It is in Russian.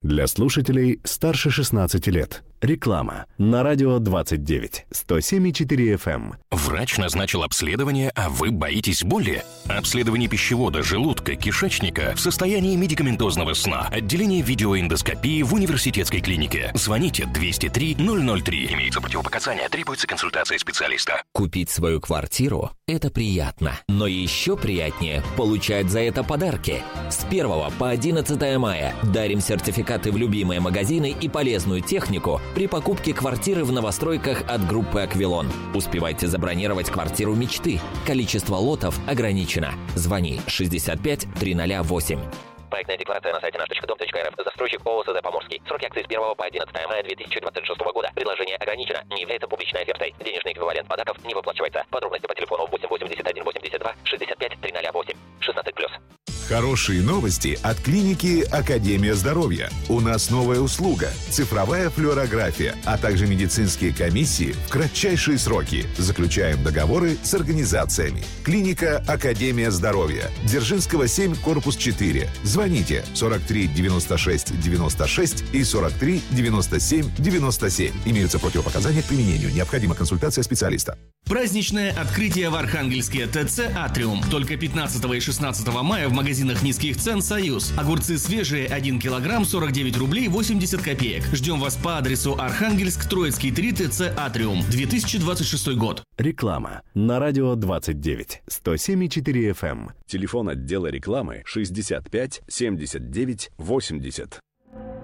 Для слушателей старше 16 лет. Реклама. На радио 29. 107,4 FM. Врач назначил обследование, а вы боитесь боли? Обследование пищевода, желудка, кишечника в состоянии медикаментозного сна. Отделение видеоэндоскопии в университетской клинике. Звоните 203-003. Имеются противопоказания, требуется консультация специалиста. Купить свою квартиру – это приятно. Но еще приятнее получать за это подарки. С 1 по 11 мая дарим сертификаты в любимые магазины и полезную технику при покупке квартиры в новостройках от группы «Аквилон». Успевайте забронировать квартиру мечты. Количество лотов ограничено. Звони 65 308. Проектная декларация на сайте наш.дом.рф. Застройщик ООО «СД Поморский». Сроки акции с 1 по 11 мая 2026 года. Предложение ограничено. Не является публичной офертой. Денежный эквивалент подарков не выплачивается. Подробности по телефону 881 82 65 308. 16+. Хорошие новости от клиники «Академия здоровья». У нас новая услуга – цифровая флюорография, а также медицинские комиссии в кратчайшие сроки. Заключаем договоры с организациями. Клиника «Академия здоровья». Дзержинского, 7, корпус 4. Звоните 43 96 96 и 43 97 97. Имеются противопоказания к применению. Необходима консультация специалиста. Праздничное открытие в Архангельске ТЦ «Атриум». Только 15 и 16 мая в магазинах низких цен «Союз». Огурцы свежие 1 килограмм 49 рублей 80 копеек. Ждем вас по адресу Архангельск, Троицкий 3, ТЦ «Атриум». 2026 год. Реклама. На радио 29. 107,4 FM. Телефон отдела рекламы 65 79 80.